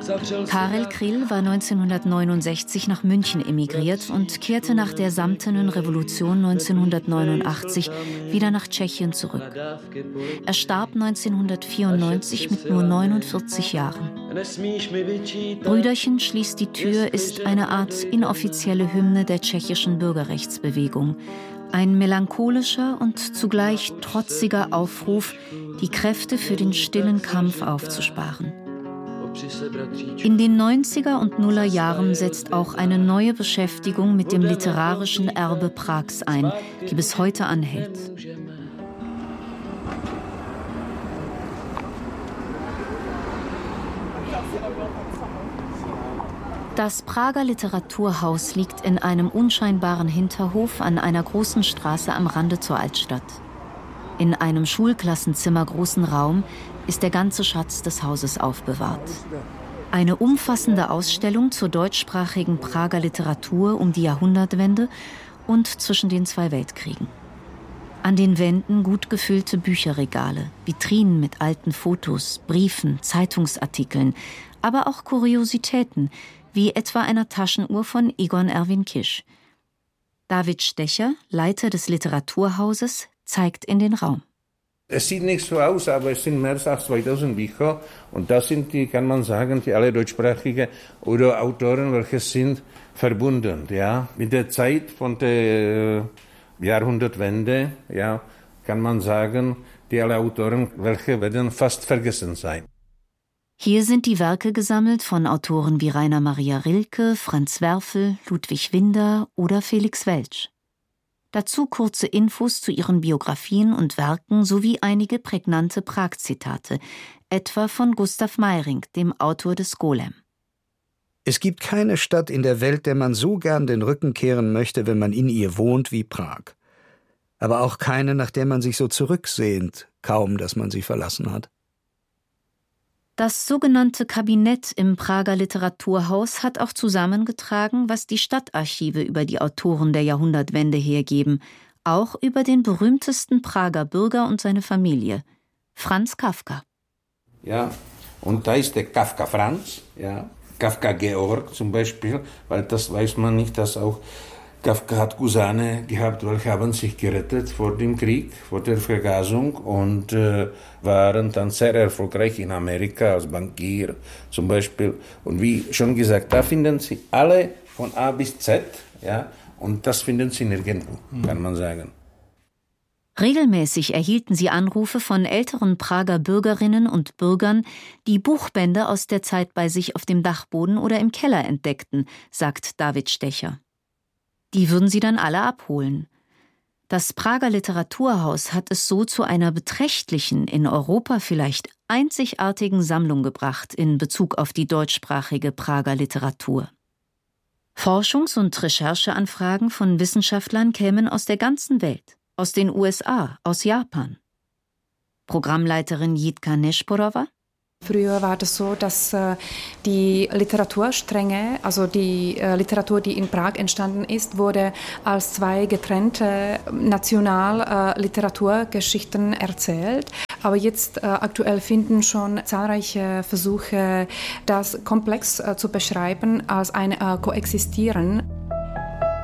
Karel Kryl war 1969 nach München emigriert und kehrte nach der Samtenen Revolution 1989 wieder nach Tschechien zurück. Er starb 1994 mit nur 49 Jahren. Brüderchen schließt die Tür ist eine Art inoffizielle Hymne der tschechischen Bürgerrechtsbewegung. Ein melancholischer und zugleich trotziger Aufruf, die Kräfte für den stillen Kampf aufzusparen. In den 90er und Nuller Jahren setzt auch eine neue Beschäftigung mit dem literarischen Erbe Prags ein, die bis heute anhält. Das Prager Literaturhaus liegt in einem unscheinbaren Hinterhof an einer großen Straße am Rande zur Altstadt. In einem Schulklassenzimmer großen Raum ist der ganze Schatz des Hauses aufbewahrt. Eine umfassende Ausstellung zur deutschsprachigen Prager Literatur um die Jahrhundertwende und zwischen den zwei Weltkriegen. An den Wänden gut gefüllte Bücherregale, Vitrinen mit alten Fotos, Briefen, Zeitungsartikeln, aber auch Kuriositäten, wie etwa einer Taschenuhr von Egon Erwin Kisch. David Stecher, Leiter des Literaturhauses, zeigt in den Raum. Es sieht nicht so aus, aber es sind mehr als 2000 Bücher. Und das sind die, kann man sagen, die alle deutschsprachige oder Autoren, welche sind verbunden. Ja. Mit der Zeit von der Jahrhundertwende, ja, kann man sagen, die alle Autoren, welche werden fast vergessen sein. Hier sind die Werke gesammelt von Autoren wie Rainer Maria Rilke, Franz Werfel, Ludwig Winder oder Felix Welsch. Dazu kurze Infos zu ihren Biografien und Werken sowie einige prägnante Prag-Zitate, etwa von Gustav Meyrink, dem Autor des Golem. Es gibt keine Stadt in der Welt, der man so gern den Rücken kehren möchte, wenn man in ihr wohnt, wie Prag. Aber auch keine, nach der man sich so zurücksehnt, kaum, dass man sie verlassen hat. Das sogenannte Kabinett im Prager Literaturhaus hat auch zusammengetragen, was die Stadtarchive über die Autoren der Jahrhundertwende hergeben, auch über den berühmtesten Prager Bürger und seine Familie, Franz Kafka. Ja, und da ist der Kafka Franz, ja, Kafka Georg zum Beispiel, weil das weiß man nicht, dass auch Kafka hat Cousine gehabt, welche haben sich gerettet vor dem Krieg, vor der Vergasung und waren dann sehr erfolgreich in Amerika als Bankier zum Beispiel. Und wie schon gesagt, da finden Sie alle von A bis Z, ja, und das finden Sie nirgendwo, kann man sagen. Regelmäßig erhielten sie Anrufe von älteren Prager Bürgerinnen und Bürgern, die Buchbände aus der Zeit bei sich auf dem Dachboden oder im Keller entdeckten, sagt David Stecher. Die würden sie dann alle abholen. Das Prager Literaturhaus hat es so zu einer beträchtlichen, in Europa vielleicht einzigartigen Sammlung gebracht in Bezug auf die deutschsprachige Prager Literatur. Forschungs- und Rechercheanfragen von Wissenschaftlern kämen aus der ganzen Welt, aus den USA, aus Japan. Programmleiterin Jitka Nesporova: Früher war das so, dass die Literaturstränge, also die Literatur, die in Prag entstanden ist, wurde als zwei getrennte Nationalliteraturgeschichten erzählt. Aber jetzt aktuell finden schon zahlreiche Versuche, das komplex zu beschreiben als ein Koexistieren.